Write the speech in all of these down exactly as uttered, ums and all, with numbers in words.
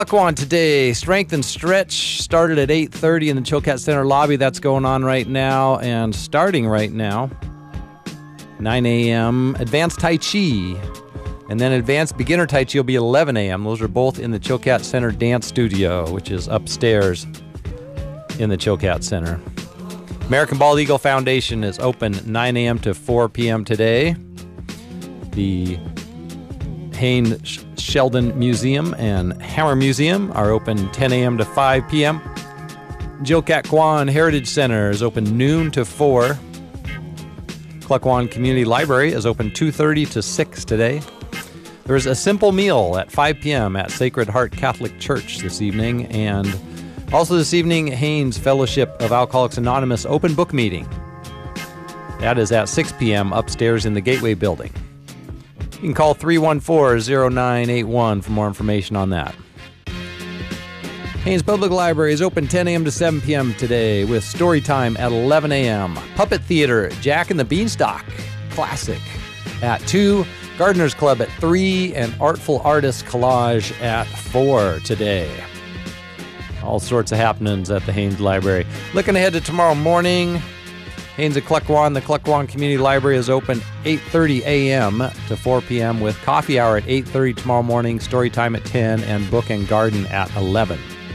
Klukwan today, strength and stretch started at eight thirty in the Chilkat Center lobby. That's going on right now, and starting right now, nine a.m. advanced Tai Chi, and then advanced beginner Tai Chi will be eleven a.m. Those are both in the Chilkat Center dance studio, which is upstairs in the Chilkat Center. American Bald Eagle Foundation is open nine a.m. to four p.m. today. The Haynes Sheldon Museum and Hammer Museum are open ten a.m. to five p.m. Chilkat Kwan Heritage Center is open noon to four. Klukwan Community Library is open two thirty to six today. There's a simple meal at five p.m. at Sacred Heart Catholic Church this evening. And also this evening, Haynes Fellowship of Alcoholics Anonymous open book meeting. That is at six p.m. upstairs in the Gateway Building. You can call three one four, zero nine eight one for more information on that. Haynes Public Library is open ten a.m. to seven p.m. today with story time at eleven a.m. Puppet Theater, Jack and the Beanstalk, classic, at two. Gardeners Club at three, and Artful Artist Collage at four today. All sorts of happenings at the Haynes Library. Looking ahead to tomorrow morning, Haynes at Klukwan, the Klukwan Community Library is open eight thirty a.m. to four p.m. with coffee hour at eight thirty tomorrow morning, story time at ten, and book and garden at eleven.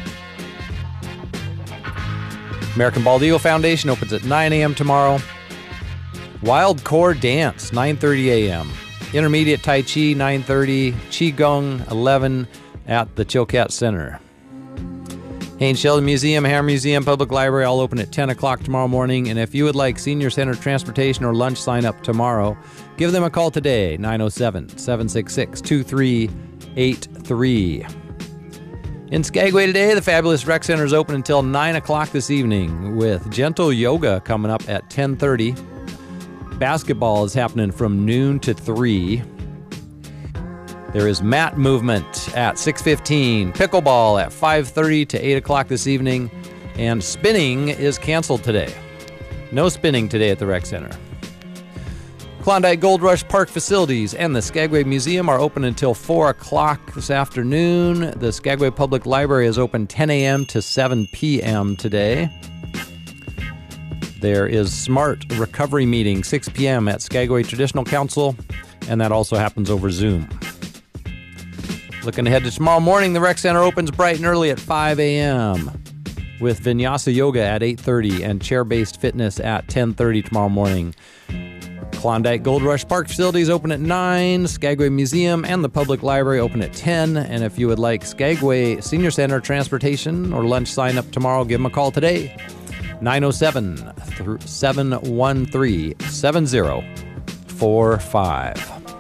American Bald Eagle Foundation opens at nine a.m. tomorrow. Wild Core Dance, nine thirty a.m. Intermediate Tai Chi, nine thirty. Qigong, eleven at the Chilkat Center. Haynes Sheldon Museum, Hammer Museum, Public Library, all open at ten o'clock tomorrow morning. And if you would like Senior Center transportation or lunch sign up tomorrow, give them a call today, nine oh seven, seven six six, two three eight three. In Skagway today, the Fabulous Rec Center is open until nine o'clock this evening with Gentle Yoga coming up at ten thirty. Basketball is happening from noon to three. There is mat movement at six fifteen, pickleball at five thirty to eight o'clock this evening, and spinning is canceled today. No spinning today at the Rec Center. Klondike Gold Rush Park facilities and the Skagway Museum are open until four o'clock this afternoon. The Skagway Public Library is open ten a.m. to seven p.m. today. There is Smart Recovery Meeting, six p.m. at Skagway Traditional Council, and that also happens over Zoom. Looking ahead to tomorrow morning, the Rec Center opens bright and early at five a.m. with Vinyasa Yoga at eight thirty and chair-based fitness at ten thirty tomorrow morning. Klondike Gold Rush Park facilities open at nine, Skagway Museum and the Public Library open at ten, and if you would like Skagway Senior Center transportation or lunch sign up tomorrow, give them a call today, nine oh seven, seven one three, seven oh four five.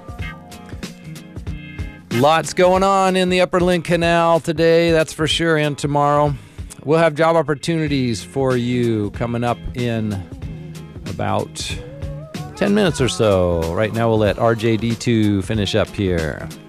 Lots going on in the Upper Link Canal today, that's for sure, and tomorrow. We'll have job opportunities for you coming up in about ten minutes or so. Right now we'll let R J D two finish up here.